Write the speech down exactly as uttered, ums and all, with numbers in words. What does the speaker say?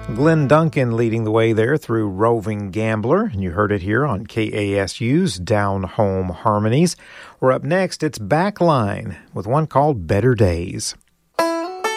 Glenn Duncan leading the way there through Roving Gambler, and you heard it here on K A S U's Down Home Harmonies. We're up next, it's Backline with one called Better Days.